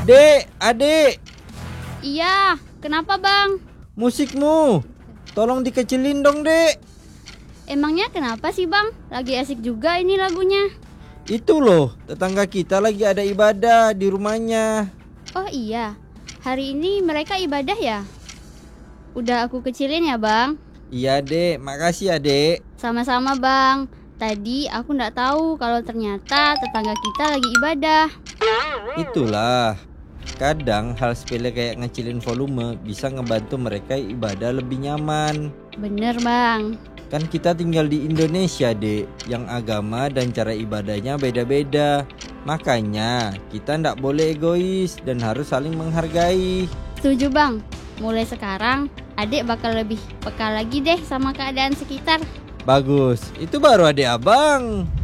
Dek, adik, Iya, kenapa bang? musikmu. Tolong dikecilin dong, Dek. Emangnya kenapa sih bang? Lagi asik juga ini lagunya. Itu loh, tetangga kita lagi ada ibadah di rumahnya. Oh iya, hari ini mereka ibadah ya? Udah aku kecilin ya bang? Iya, Dek. Makasih ya, Dek. Sama-sama bang. Tadi aku nggak tahu kalau ternyata tetangga kita lagi ibadah. Itulah. Kadang hal sepele kayak ngecilin volume bisa ngebantu mereka ibadah lebih nyaman. Bener bang. Kan kita tinggal di Indonesia, Dek, yang agama dan cara ibadahnya beda-beda. Makanya kita ndak boleh egois dan harus saling menghargai. Setuju bang. Mulai sekarang adik bakal lebih peka lagi deh sama keadaan sekitar. Bagus, itu baru adik abang.